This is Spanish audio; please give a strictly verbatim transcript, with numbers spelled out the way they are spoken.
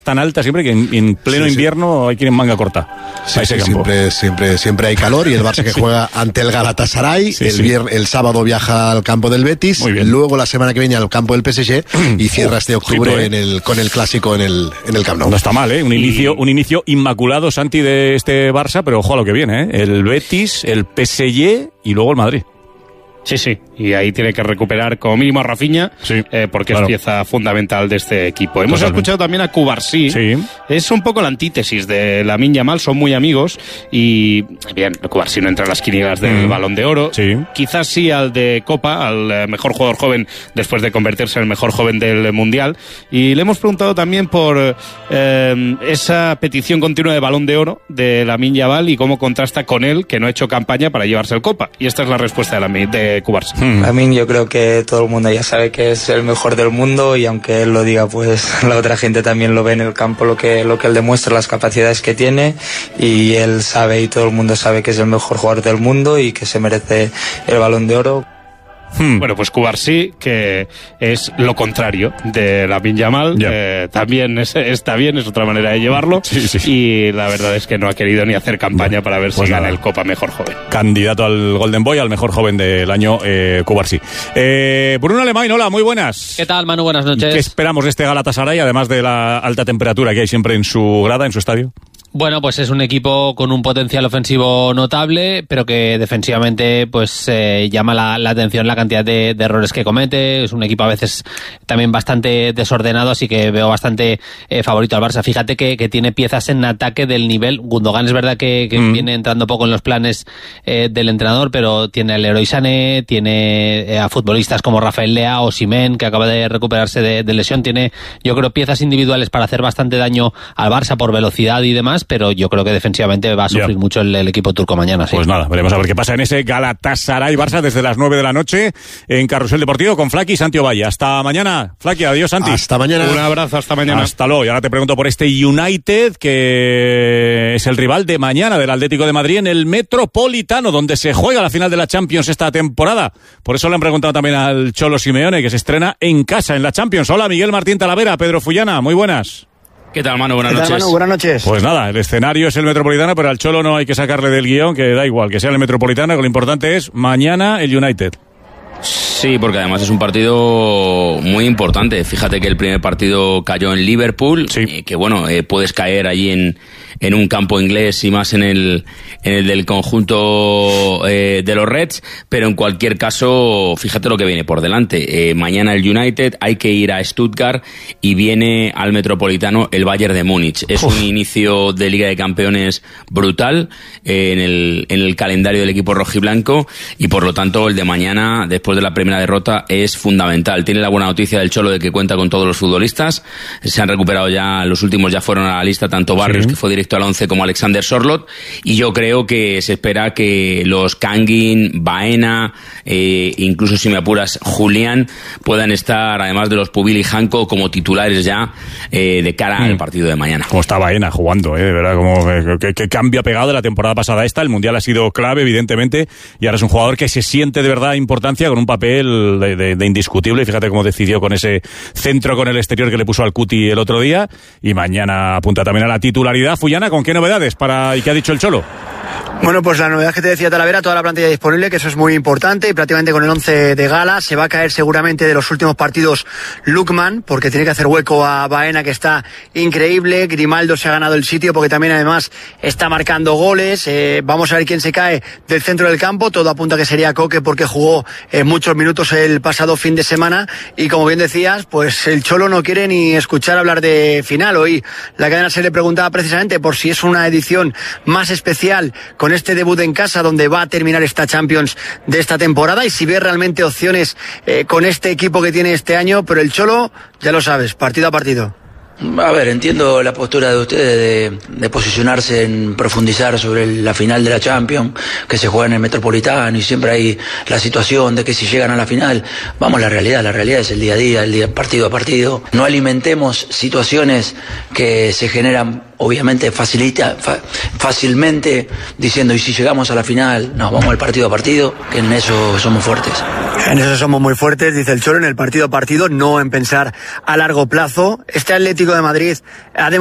tan alta siempre que en, en pleno sí, sí. invierno hay que ir en manga corta. Sí, sí, siempre, siempre, siempre hay calor y el Barça que sí. juega ante el Galatasaray, sí, el, sí. Vier, el sábado viaja al campo del Betis, luego la semana que viene al campo del P S G y cierra este octubre sí, en el, con el clásico en el, en el Camp Nou. No está mal, ¿eh? Un inicio, un inicio inmaculado, Santi, de este Barça, pero ojo a lo que viene, ¿eh? El Betis, el P S G y luego el Madrid. Sí, sí, y ahí tiene que recuperar como mínimo a Rafinha, sí, eh, porque claro. es pieza fundamental de este equipo. Hemos Totalmente. escuchado también a Cubarsí, sí. es un poco la antítesis de Lamine Yamal, son muy amigos, y bien, Cubarsí no entra en las quinielas del mm. Balón de Oro, sí. quizás sí al de Copa, al mejor jugador joven después de convertirse en el mejor joven del Mundial, y le hemos preguntado también por eh, esa petición continua de Balón de Oro de Lamine Yamal y cómo contrasta con él, que no ha hecho campaña para llevarse el Copa, y esta es la respuesta de Lamine, de Cubarsí. Hmm. A mí yo creo que todo el mundo ya sabe que es el mejor del mundo y aunque él lo diga, pues la otra gente también lo ve en el campo, lo que, lo que él demuestra, las capacidades que tiene, y él sabe y todo el mundo sabe que es el mejor jugador del mundo y que se merece el Balón de Oro. Hmm. Bueno, pues Cubarsí, que es lo contrario de Lamine Yamal, yeah. eh, también es, está bien, es otra manera de llevarlo, sí, sí. y la verdad es que no ha querido ni hacer campaña yeah. para ver pues si nada. gana el Copa Mejor Joven. Candidato al Golden Boy, al mejor joven del año, eh, Cubarsí. Eh, Bruno Alemán, hola, muy buenas. ¿Qué tal, Manu? Buenas noches. ¿Qué esperamos de este Galatasaray, además de la alta temperatura que hay siempre en su grada, en su estadio? Bueno, pues es un equipo con un potencial ofensivo notable, pero que defensivamente pues eh, llama la, la atención la cantidad de, de errores que comete. Es un equipo a veces también bastante desordenado, así que veo bastante eh, favorito al Barça. Fíjate que, que tiene piezas en ataque del nivel. Gundogan es verdad que, que mm. viene entrando poco en los planes eh, del entrenador, pero tiene al Leroy Sané, tiene eh, a futbolistas como Rafael Leao, Osimhen, que acaba de recuperarse de, de lesión. Tiene, yo creo, piezas individuales para hacer bastante daño al Barça por velocidad y demás, pero yo creo que defensivamente va a sufrir yeah. mucho el, el equipo turco mañana. Sí. Pues nada, veremos a ver qué pasa en ese Galatasaray-Barça desde las nueve de la noche en Carrusel Deportivo con Flaki y Santi Ovalle. Hasta mañana, Flaki, adiós, Santi. Hasta mañana. Un abrazo, hasta mañana. Hasta luego. Y ahora te pregunto por este United, que es el rival de mañana del Atlético de Madrid en el Metropolitano, donde se juega la final de la Champions esta temporada. Por eso le han preguntado también al Cholo Simeone, que se estrena en casa en la Champions. Hola, Miguel Martín Talavera, Pedro Fullana, muy buenas. ¿Qué tal, Manu? Buenas ¿Qué tal, noches. Manu? Buenas noches. Pues nada, el escenario es el Metropolitano, pero al Cholo no hay que sacarle del guión, que da igual, que sea el Metropolitano, que lo importante es mañana el United. Sí, porque además es un partido muy importante. Fíjate que el primer partido cayó en Liverpool, sí. eh, que bueno, eh, puedes caer allí en, en un campo inglés y más en el, en el del conjunto eh, de los Reds, pero en cualquier caso, fíjate lo que viene por delante. Eh, mañana el United, hay que ir a Stuttgart y viene al Metropolitano el Bayern de Múnich. Es Uf. un inicio de Liga de Campeones brutal eh, en el, en el calendario del equipo rojiblanco y por lo tanto el de mañana, después de la primera derrota, es fundamental. Tiene la buena noticia del Cholo de que cuenta con todos los futbolistas. Se han recuperado ya, los últimos ya fueron a la lista, tanto Barrios, sí. que fue directo al once, como Alexander Sorloth, y yo creo que se espera que los Kangin, Baena, eh, incluso si me apuras, Julián, puedan estar, además de los Pubil y Janko, como titulares ya eh, de cara mm. al partido de mañana. Como está Baena jugando, eh, de verdad, como qué, qué cambio ha pegado de la temporada pasada a esta. El Mundial ha sido clave, evidentemente, y ahora es un jugador que se siente de verdad importancia, con un papel de, de, de indiscutible. Fíjate cómo decidió con ese centro con el exterior que le puso al Cuti el otro día, y mañana apunta también a la titularidad. Fullana, ¿con qué novedades para y qué ha dicho el Cholo? Bueno, pues la novedad que te decía Talavera, toda la plantilla disponible, que eso es muy importante, y prácticamente con el once de gala. Se va a caer seguramente de los últimos partidos Lookman, porque tiene que hacer hueco a Baena, que está increíble. Grimaldo se ha ganado el sitio porque también además está marcando goles. Eh, vamos a ver quién se cae del centro del campo. Todo apunta que sería Coque, porque jugó eh, muchos minutos el pasado fin de semana, y como bien decías, pues el Cholo no quiere ni escuchar hablar de final. Hoy la cadena se le preguntaba precisamente por si es una edición más especial con este debut en casa, donde va a terminar esta Champions de esta temporada, y si ve realmente opciones eh, con este equipo que tiene este año. Pero el Cholo, ya lo sabes, partido a partido. A ver, entiendo la postura de ustedes de, de posicionarse en profundizar sobre la final de la Champions, que se juega en el Metropolitano, y siempre hay la situación de que si llegan a la final, vamos a la realidad, la realidad es el día a día, el día partido a partido. No alimentemos situaciones que se generan obviamente facilita, fa, fácilmente diciendo, y si llegamos a la final, nos vamos al partido a partido, que en eso somos fuertes. En eso somos muy fuertes, dice el Cholo, en el partido a partido, no en pensar a largo plazo. Este Atlético de Madrid ha